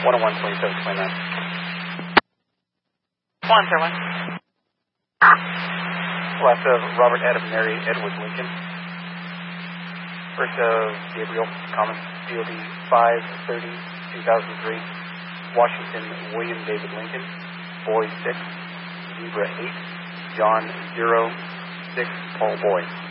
101, 2729. 101. Last of Robert Adam Mary Edward Lincoln. First of Gabriel Common, DOD 5/30/2003. Washington William David Lincoln. Boy 6. Zebra 8. John 0. 6. Paul Boy.